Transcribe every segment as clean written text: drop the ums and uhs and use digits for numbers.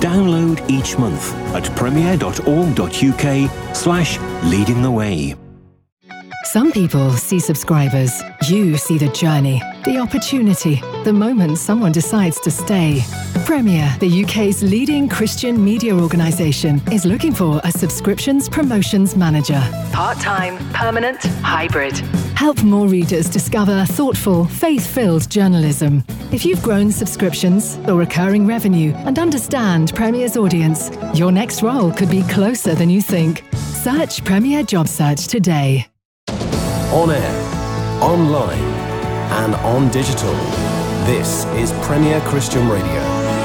Download each month at premier.org.uk/leadingtheway. Some people see subscribers. You see the journey, the opportunity, the moment someone decides to stay. Premier, the UK's leading Christian media organisation, is looking for a subscriptions promotions manager. Part-time, permanent, hybrid. Help more readers discover thoughtful, faith-filled journalism. If you've grown subscriptions or recurring revenue and understand Premier's audience, your next role could be closer than you think. Search Premier Job Search today. On air, online, and on digital. This is Premier Christian Radio.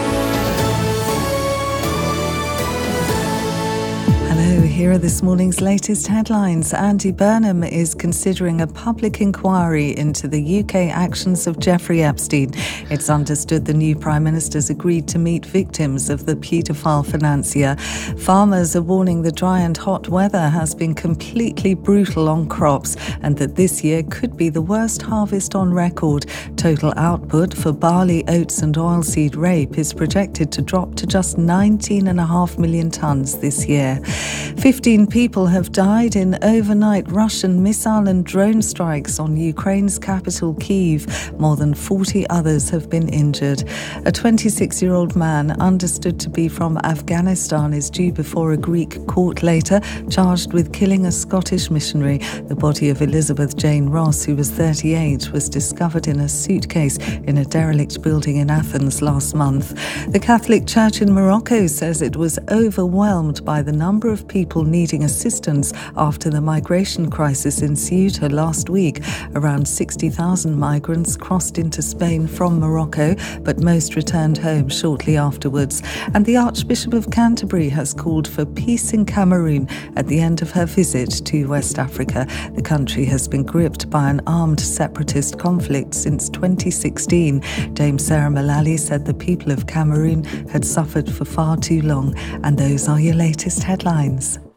Hello, here are this morning's latest headlines. Andy Burnham is considering a public inquiry into the UK actions of Jeffrey Epstein. It's understood the new Prime Minister's agreed to meet victims of the paedophile financier. Farmers are warning the dry and hot weather has been completely brutal on crops and that this year could be the worst harvest on record. Total output for barley, oats and oilseed rape is projected to drop to just 19.5 million tonnes this year. 15 people have died in overnight Russian missile and drone strikes on Ukraine's capital, Kyiv. More than 40 others have been injured. A 26-year-old man, understood to be from Afghanistan, is due before a Greek court later, charged with killing a Scottish missionary. The body of Elizabeth Jane Ross, who was 38, was discovered in a suitcase in a derelict building in Athens last month. The Catholic Church in Morocco says it was overwhelmed by the number of people needing assistance after the migration crisis in Ceuta last week. Around 60,000 migrants crossed into Spain from Morocco, but most returned home shortly afterwards. And the Archbishop of Canterbury has called for peace in Cameroon at the end of her visit to West Africa. The country has been gripped by an armed separatist conflict since 2016. Dame Sarah Mullally said the people of Cameroon had suffered for far too long. And those are your latest headlines.